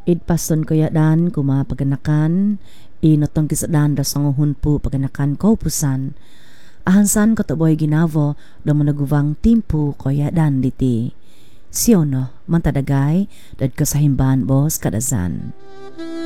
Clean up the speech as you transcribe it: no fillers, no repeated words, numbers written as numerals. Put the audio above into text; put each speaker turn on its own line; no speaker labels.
Idpason ko yadan kuma paganakan, inotong kisadan da sanguhun po paganakan ko pusan. Ahansan ko taboy ginavo da mo naguvang timpu ko yadan diti. Siyono, mantadagay, dad kasahimban bos kadazan.